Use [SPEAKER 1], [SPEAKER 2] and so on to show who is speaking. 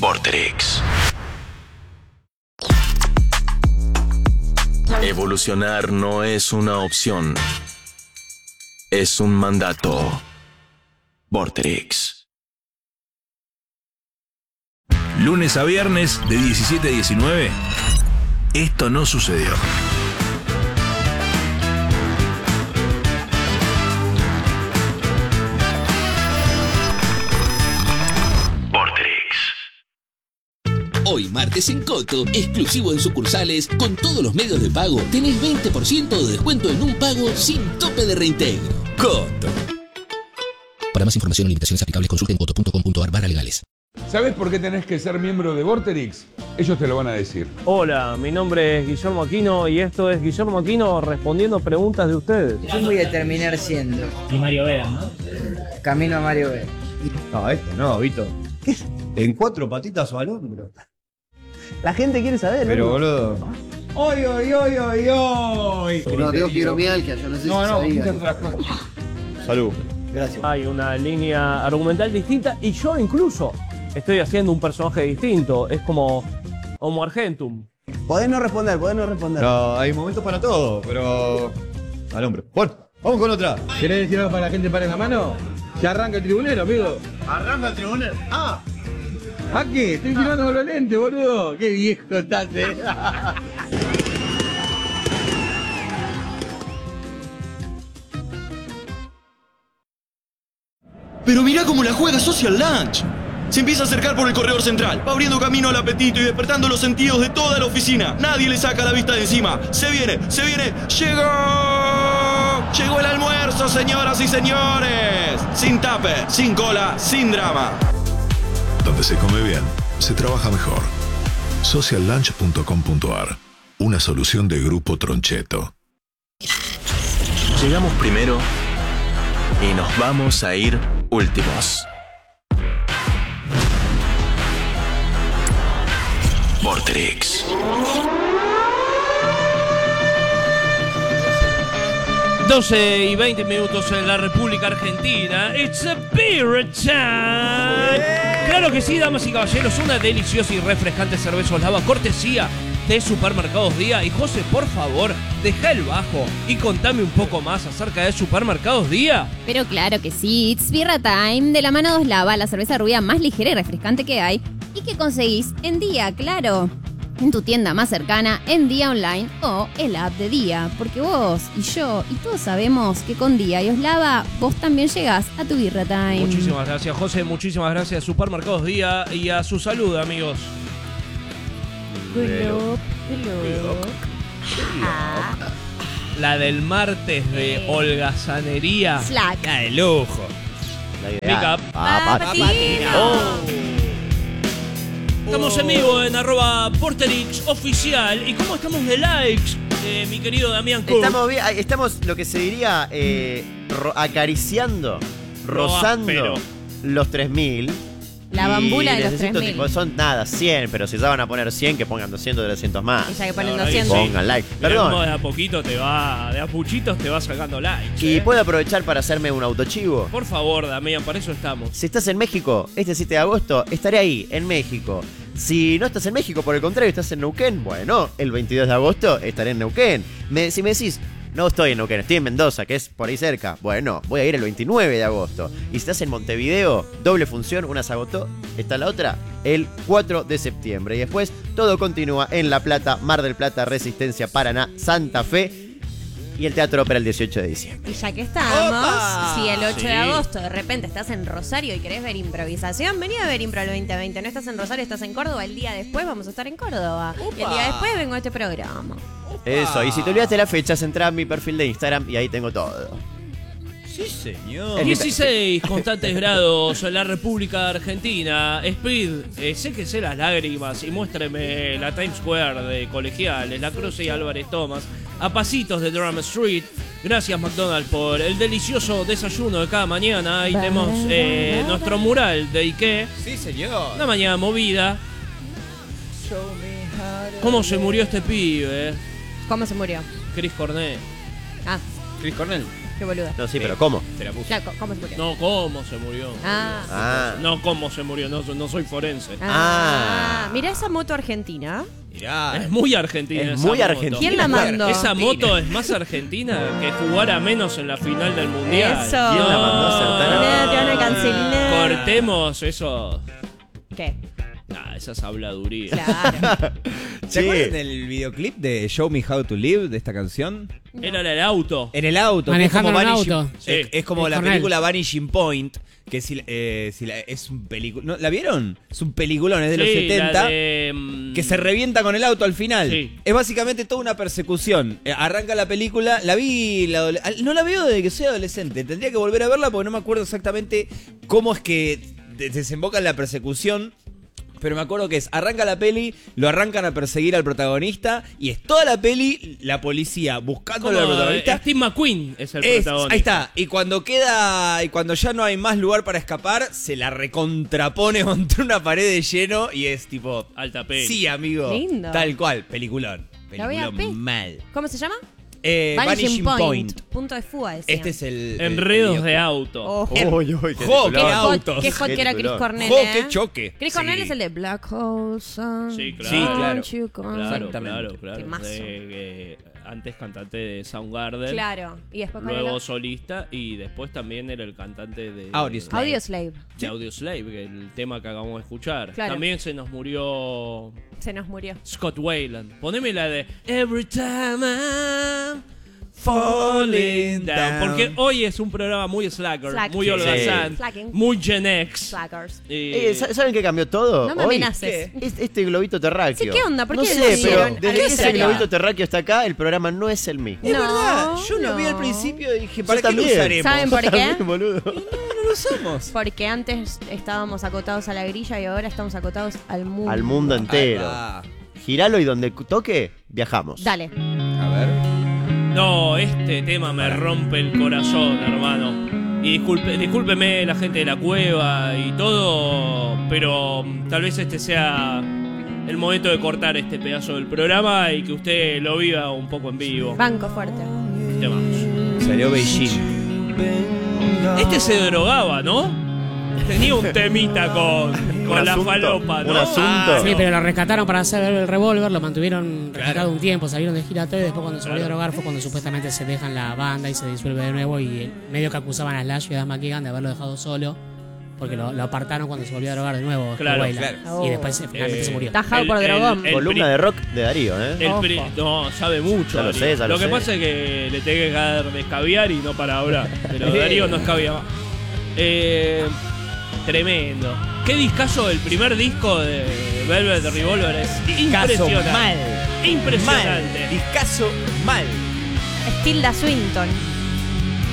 [SPEAKER 1] Vorterix. Evolucionar no es una opción. Es un mandato. Vorterix.
[SPEAKER 2] Lunes a viernes de 17 a 19. Esto no sucedió.
[SPEAKER 3] Hoy martes en Coto, exclusivo en sucursales, con todos los medios de pago, tenés 20% de descuento en un pago sin tope de reintegro. Coto. Para más información o limitaciones aplicables, consulten coto.com.ar/legales.
[SPEAKER 4] ¿Sabes por qué tenés que ser miembro de Vorterix? Ellos te lo van a decir.
[SPEAKER 5] Hola, mi nombre es Guillermo Aquino y esto es Guillermo Aquino respondiendo preguntas de ustedes.
[SPEAKER 6] ¿Quién voy a terminar siendo?
[SPEAKER 7] Y Mario Vega, ¿no?
[SPEAKER 6] Camino a Mario Vega.
[SPEAKER 8] No, esto no, Vito. ¿Qué es? En 4 patitas o al hombro.
[SPEAKER 5] La gente quiere saber,
[SPEAKER 8] Pero,
[SPEAKER 5] ¿no?
[SPEAKER 8] boludo. ¡Oy, oy, oy, oy, oy!
[SPEAKER 6] No, tengo fibromialgia, yo no sé si sabía.
[SPEAKER 8] Salud. Gracias.
[SPEAKER 5] Hay una línea argumental distinta y yo incluso estoy haciendo un personaje distinto. Es como Homo Argentum.
[SPEAKER 9] Podés no responder.
[SPEAKER 8] No, hay momentos para todo, pero... al hombro. Bueno, vamos con otra.
[SPEAKER 9] ¿Querés decir algo para la gente para la mano? Ya arranca el tribunero, amigo.
[SPEAKER 8] Arranca el tribunal. ¡Ah!
[SPEAKER 9] ¿A qué? Estoy tirando con los lentes, boludo. Qué viejo estás,
[SPEAKER 10] Pero mirá cómo la juega Social Lunch. Se empieza a acercar por el corredor central, va abriendo camino al apetito y despertando los sentidos de toda la oficina. Nadie le saca la vista de encima. Se viene, ¡llegó! Llegó el almuerzo, señoras y señores. Sin tupper, sin cola, sin drama.
[SPEAKER 2] Donde se come bien, se trabaja mejor. Sociallunch.com.ar. Una solución de Grupo Troncheto.
[SPEAKER 1] Llegamos primero y nos vamos a ir últimos. Vorterix.
[SPEAKER 11] Doce y 20 minutos en la República Argentina. It's a beer time. Claro que sí, damas y caballeros, una deliciosa y refrescante cerveza Oslava, cortesía de Supermercados Día. Y José, por favor, deja el bajo y contame un poco más acerca de Supermercados Día.
[SPEAKER 12] Pero claro que sí, it's Birra Time, de la mano de Oslava, la cerveza rubia más ligera y refrescante que hay y que conseguís en Día, claro. En tu tienda más cercana, en Día Online o el app de Día. Porque vos y yo y todos sabemos que con Día y Oslava vos también llegás a tu Birra Time.
[SPEAKER 11] Muchísimas gracias, José. Muchísimas gracias a Supermercados Día y a su salud, amigos. La del martes de holgazanería.
[SPEAKER 12] Slack.
[SPEAKER 11] La de lujo.
[SPEAKER 8] La
[SPEAKER 11] Pick up. Estamos en vivo en @Vorterix oficial. ¿Y cómo estamos de likes, mi querido Damián Cook?
[SPEAKER 13] Estamos bien, estamos lo que se diría acariciando, rozando los 3000.
[SPEAKER 12] La bambula de los 3000.
[SPEAKER 13] Tipo, son nada, 100, pero si ya van a poner 100, que pongan 200, 300 más.
[SPEAKER 12] Y ya que ponen 200.
[SPEAKER 13] Pongan like. Perdón.
[SPEAKER 11] De a poquito de a puchitos te va sacando likes.
[SPEAKER 13] ¿Y puedo aprovechar para hacerme un autochivo?
[SPEAKER 11] Por favor, Damián, para eso estamos.
[SPEAKER 13] Si estás en México, este 7 de agosto, estaré ahí, en México. Si no estás en México, por el contrario, estás en Neuquén, bueno, el 22 de agosto estaré en Neuquén. Si me decís, no estoy en Neuquén, estoy en Mendoza, que es por ahí cerca, bueno, voy a ir el 29 de agosto. Y si estás en Montevideo, doble función, una se agotó, está la otra, el 4 de septiembre. Y después todo continúa en La Plata, Mar del Plata, Resistencia, Paraná, Santa Fe y el Teatro Ópera el 18 de diciembre.
[SPEAKER 12] Y ya que estamos,
[SPEAKER 13] ¡Opa!
[SPEAKER 12] si el 8
[SPEAKER 13] Sí.
[SPEAKER 12] de agosto de repente estás en Rosario y querés ver improvisación, vení a ver Impro el 2020. No estás en Rosario, estás en Córdoba. El día después vamos a estar en Córdoba. Y el día después vengo a este programa.
[SPEAKER 13] Eso, y si te olvidaste las fechas, entra a mi perfil de Instagram y ahí tengo todo.
[SPEAKER 11] Sí, señor. 16 constantes grados en la República Argentina. Speed, séquese las lágrimas y muéstreme la Times Square de Colegiales, La Cruz y Álvarez Thomas, a pasitos de Drum Street. Gracias, McDonald's, por el delicioso desayuno de cada mañana. Ahí tenemos nuestro mural de Ike.
[SPEAKER 8] Sí, señor.
[SPEAKER 11] Una mañana movida. ¿Cómo se murió este pibe?
[SPEAKER 12] ¿Cómo se murió?
[SPEAKER 11] Chris Cornell.
[SPEAKER 12] Ah.
[SPEAKER 8] Chris Cornell.
[SPEAKER 7] Qué boluda.
[SPEAKER 13] No, sí, pero ¿cómo?
[SPEAKER 8] Se la puso.
[SPEAKER 7] Claro, ¿cómo se murió?
[SPEAKER 11] No, cómo se murió.
[SPEAKER 7] Ah.
[SPEAKER 11] No, cómo se murió, no soy forense.
[SPEAKER 7] Mirá esa moto argentina.
[SPEAKER 8] Mirá.
[SPEAKER 11] Es muy argentina.
[SPEAKER 13] Es
[SPEAKER 11] esa
[SPEAKER 13] muy
[SPEAKER 11] moto.
[SPEAKER 13] argentina.
[SPEAKER 7] ¿Quién la mandó?
[SPEAKER 11] Esa moto es más argentina que jugar a menos en la final del mundial.
[SPEAKER 7] Eso.
[SPEAKER 13] ¿Quién la mandó a acertar?
[SPEAKER 7] Te van a cancelar.
[SPEAKER 11] Cortemos eso.
[SPEAKER 7] ¿Qué?
[SPEAKER 11] Esas habladurías.
[SPEAKER 7] Claro.
[SPEAKER 8] ¿Se acuerdan del videoclip de Show Me How to Live de esta canción?
[SPEAKER 11] Era el auto.
[SPEAKER 8] En el auto.
[SPEAKER 14] Manejando
[SPEAKER 8] que es
[SPEAKER 14] en
[SPEAKER 8] como
[SPEAKER 14] un
[SPEAKER 8] Vanishing-
[SPEAKER 14] auto.
[SPEAKER 11] Sí.
[SPEAKER 8] Es como
[SPEAKER 14] El
[SPEAKER 8] la
[SPEAKER 14] Cornell.
[SPEAKER 8] película Vanishing Point. Que es un película. ¿No? ¿La vieron? Es un peliculón, es de los
[SPEAKER 11] Sí,
[SPEAKER 8] 70.
[SPEAKER 11] la de,
[SPEAKER 8] Que se revienta con el auto al final.
[SPEAKER 11] Sí.
[SPEAKER 8] Es básicamente toda una persecución. Arranca la película, la vi, no la veo desde que soy adolescente. Tendría que volver a verla porque no me acuerdo exactamente cómo es que desemboca en la persecución. Pero me acuerdo que arranca la peli, lo arrancan a perseguir al protagonista y es toda la peli la policía buscándolo al protagonista.
[SPEAKER 11] Steve McQueen es el protagonista.
[SPEAKER 8] Ahí está. Y cuando ya no hay más lugar para escapar, se la recontrapone contra una pared de lleno y es tipo.
[SPEAKER 11] Alta peli.
[SPEAKER 8] Sí, amigo.
[SPEAKER 7] Lindo.
[SPEAKER 8] Tal cual. Peliculón.
[SPEAKER 7] La voy a
[SPEAKER 8] Peliculón
[SPEAKER 7] ver.
[SPEAKER 8] mal.
[SPEAKER 7] ¿Cómo se llama?
[SPEAKER 8] Vanishing Point.
[SPEAKER 7] Punto de fuga, decían.
[SPEAKER 8] Este es el.
[SPEAKER 11] Enredos de auto.
[SPEAKER 7] Ojo.
[SPEAKER 13] Uy, uy, qué
[SPEAKER 8] Jo, qué
[SPEAKER 13] titulón.
[SPEAKER 8] autos.
[SPEAKER 7] Qué hot que era Chris
[SPEAKER 13] titulón.
[SPEAKER 7] Cornell.
[SPEAKER 8] Jo, qué
[SPEAKER 7] ¿eh?
[SPEAKER 8] choque.
[SPEAKER 7] Chris
[SPEAKER 8] Sí.
[SPEAKER 7] Cornell es el de Black Hole Sun.
[SPEAKER 11] Sí, claro.
[SPEAKER 8] Sí, claro.
[SPEAKER 7] Don't you come.
[SPEAKER 11] Claro,
[SPEAKER 8] Exactamente.
[SPEAKER 11] claro.
[SPEAKER 7] Temazo.
[SPEAKER 11] Antes cantante de Soundgarden.
[SPEAKER 7] Claro. Y después con
[SPEAKER 11] Luego
[SPEAKER 7] el
[SPEAKER 11] solista y después también era el cantante de
[SPEAKER 8] Audioslave.
[SPEAKER 7] Audioslave.
[SPEAKER 11] de Audioslave, que el tema que acabamos de escuchar.
[SPEAKER 7] Claro.
[SPEAKER 11] También se nos murió
[SPEAKER 7] Se nos murió.
[SPEAKER 11] Scott Weiland. Poneme la de Every Time I'm Falling Down. Porque hoy es un programa muy slacker,
[SPEAKER 7] Slack.
[SPEAKER 11] muy
[SPEAKER 7] Sí.
[SPEAKER 11] holgazán,
[SPEAKER 7] Slacking.
[SPEAKER 11] muy Gen X.
[SPEAKER 7] Slackers.
[SPEAKER 13] ¿Saben qué cambió todo?
[SPEAKER 7] No me
[SPEAKER 13] hoy?
[SPEAKER 7] amenaces.
[SPEAKER 13] Este globito terráqueo.
[SPEAKER 7] Sí, ¿qué onda? ¿Por
[SPEAKER 13] no
[SPEAKER 7] qué
[SPEAKER 13] sé,
[SPEAKER 7] lo
[SPEAKER 13] pero
[SPEAKER 7] hicieron?
[SPEAKER 13] desde
[SPEAKER 7] ¿A
[SPEAKER 13] que
[SPEAKER 7] qué
[SPEAKER 13] ese
[SPEAKER 7] será?
[SPEAKER 13] globito terráqueo está acá, el programa no es el mismo.
[SPEAKER 8] Es verdad. Yo
[SPEAKER 7] no.
[SPEAKER 8] lo vi al principio y dije,
[SPEAKER 13] Yo
[SPEAKER 8] ¿para qué lo
[SPEAKER 13] también.
[SPEAKER 8] usaremos?
[SPEAKER 7] ¿Saben por qué?
[SPEAKER 13] También, boludo.
[SPEAKER 8] No lo usamos.
[SPEAKER 7] Porque antes estábamos acotados a la grilla y ahora estamos acotados al mundo.
[SPEAKER 13] Al mundo entero.
[SPEAKER 8] Ah,
[SPEAKER 13] Giralo y donde toque, viajamos.
[SPEAKER 7] Dale.
[SPEAKER 8] a ver.
[SPEAKER 11] No, este tema me rompe el corazón, hermano. Y discúlpeme la gente de la cueva y todo, pero tal vez este sea el momento de cortar este pedazo del programa y que usted lo viva un poco en vivo.
[SPEAKER 7] Banco fuerte.
[SPEAKER 11] Vamos.
[SPEAKER 8] Salió Beijing.
[SPEAKER 11] Este se drogaba, ¿no? Tenía un temita con la
[SPEAKER 13] asunto,
[SPEAKER 11] falopa, ¿no?
[SPEAKER 13] un asunto.
[SPEAKER 14] Sí, pero lo rescataron para hacer el revólver, lo mantuvieron rescatado un tiempo, salieron de gira todo y después cuando se volvió a drogar fue cuando supuestamente se dejan la banda y se disuelve de nuevo y medio que acusaban a Slash y a Dan McKagan de haberlo dejado solo porque lo apartaron cuando se volvió a drogar de nuevo.
[SPEAKER 11] Claro,
[SPEAKER 14] Weyland.
[SPEAKER 7] claro.
[SPEAKER 14] Y después finalmente se murió.
[SPEAKER 7] Tajado por dragón.
[SPEAKER 13] Columna de rock de Darío, ¿eh?
[SPEAKER 11] No, sabe mucho.
[SPEAKER 13] Ya lo
[SPEAKER 11] Darío.
[SPEAKER 13] sé, ya lo
[SPEAKER 11] que
[SPEAKER 13] sé.
[SPEAKER 11] pasa es que le tengo que caer de escabiar y no para ahora. Pero Darío no escabia más. Tremendo. Qué discazo el primer disco de Velvet Revolver. Es
[SPEAKER 8] Discazo
[SPEAKER 11] impresionante.
[SPEAKER 8] mal.
[SPEAKER 11] Impresionante.
[SPEAKER 8] Mal. Discazo mal.
[SPEAKER 7] Tilda Swinton.